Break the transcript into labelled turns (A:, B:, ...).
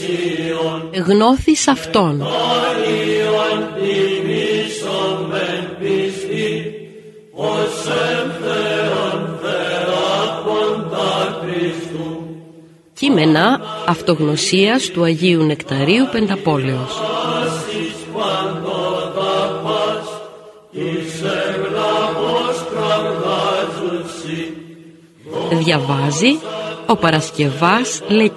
A: Γνώθης αυτόν. Κείμενα αυτογνωσίας του Αγίου Νεκταρίου Πενταπόλεως. Διαβάζει ο Παρασκευάς Λεκ.